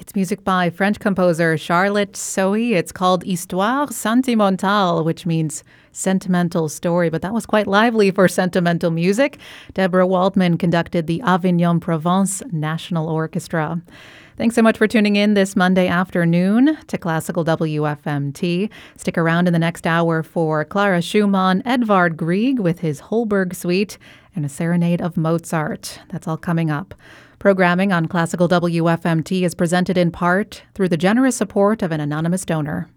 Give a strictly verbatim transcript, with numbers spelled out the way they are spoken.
It's music by French composer Charlotte Sohi. It's called Histoire Sentimentale, which means sentimental story, but that was quite lively for sentimental music. Deborah Waldman conducted the Avignon Provence National Orchestra. Thanks so much for tuning in this Monday afternoon to Classical W F M T. Stick around in the next hour for Clara Schumann, Edvard Grieg with his Holberg Suite, and a serenade of Mozart. That's all coming up. Programming on Classical W F M T is presented in part through the generous support of an anonymous donor.